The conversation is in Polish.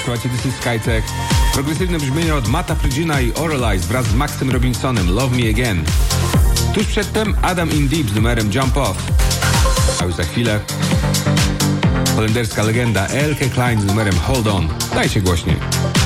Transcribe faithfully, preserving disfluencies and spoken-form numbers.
słuchajcie This is Skytech. Progresywne brzmienie od Matta Frygina i Oralize wraz z Maxem Robinsonem, Love Me Again. Tuż przedtem Adam in Deep z numerem Jump Off. A już za chwilę holenderska legenda Elke Klein z numerem Hold On. Dajcie głośniej.